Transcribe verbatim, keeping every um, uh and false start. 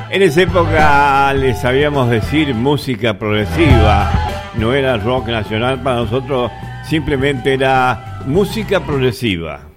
En esa época les sabíamos decir música progresiva, no era rock nacional, para nosotros simplemente era música progresiva.